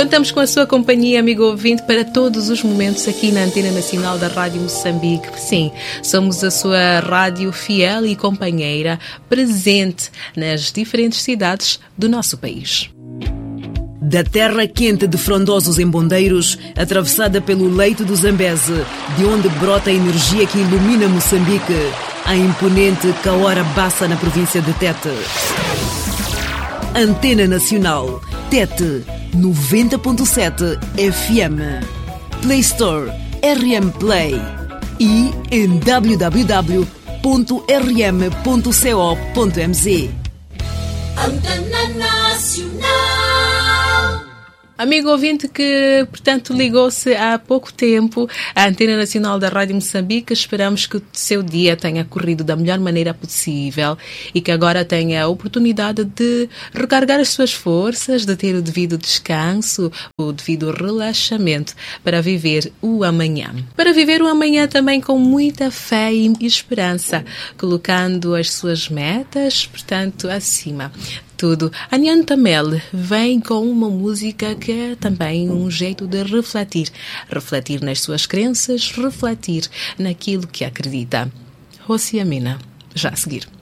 Contamos com a sua companhia, amigo ouvinte, para todos os momentos aqui na Antena Nacional da Rádio Moçambique. Sim, somos a sua rádio fiel e companheira, presente nas diferentes cidades do nosso país. Da terra quente de Frondosos em Bondeiros, atravessada pelo leito do Zambeze, de onde brota a energia que ilumina Moçambique, a imponente Kaora Bassa na província de Tete. Antena Nacional, Tete, 90.7 FM. Play Store, RM Play. E em www.rm.co.mz. Antena Nacional. Amigo ouvinte que, portanto, ligou-se há pouco tempo à Antena Nacional da Rádio Moçambique, esperamos que o seu dia tenha corrido da melhor maneira possível e que agora tenha a oportunidade de recarregar as suas forças, de ter o devido descanso, o devido relaxamento para viver o amanhã. Para viver o amanhã também com muita fé e esperança, colocando as suas metas, portanto, acima tudo. A Nyan Tamel vem com uma música que é também um jeito de refletir. Refletir nas suas crenças, refletir naquilo que acredita. Rossi Amina, já a seguir.